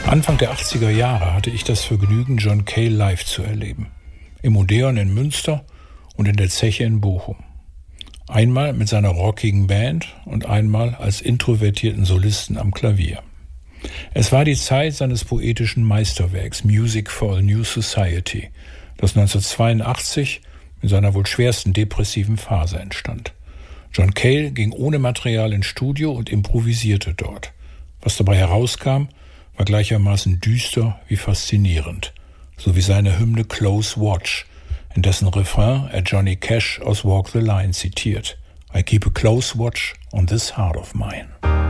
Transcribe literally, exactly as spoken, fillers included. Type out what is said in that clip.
Anfang der achtziger Jahre hatte ich das Vergnügen, John Cale live zu erleben. Im Odeon in Münster und in der Zeche in Bochum. Einmal mit seiner rockigen Band und einmal als introvertierten Solisten am Klavier. Es war die Zeit seines poetischen Meisterwerks Music for a New Society, das neunzehnhundertzweiundachtzig in seiner wohl schwersten depressiven Phase entstand. John Cale ging ohne Material ins Studio und improvisierte dort. Was dabei herauskam, war gleichermaßen düster wie faszinierend, so wie seine Hymne Close Watch, in dessen Refrain er Johnny Cash aus Walk the Line zitiert. I keep a close watch on this heart of mine.